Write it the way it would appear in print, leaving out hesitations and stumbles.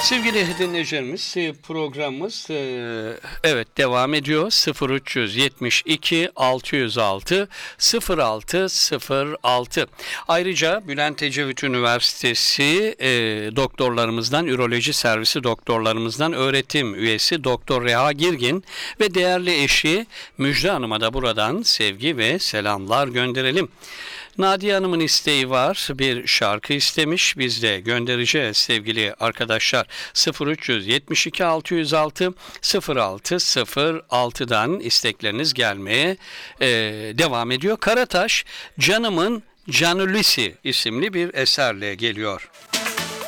Sevgili dinleyicilerimiz, programımız evet devam ediyor. 0372 606 0606. Ayrıca Bülent Ecevit Üniversitesi doktorlarımızdan, üroloji servisi doktorlarımızdan öğretim üyesi Doktor Reha Girgin ve değerli eşi Müjde Hanım'a da buradan sevgi ve selamlar gönderelim. Nadiye Hanım'ın isteği var. Bir şarkı istemiş. Biz de göndereceğiz sevgili arkadaşlar. 0372 606 0606'dan istekleriniz gelmeye devam ediyor. Karataş, Canımın Canülisi isimli bir eserle geliyor.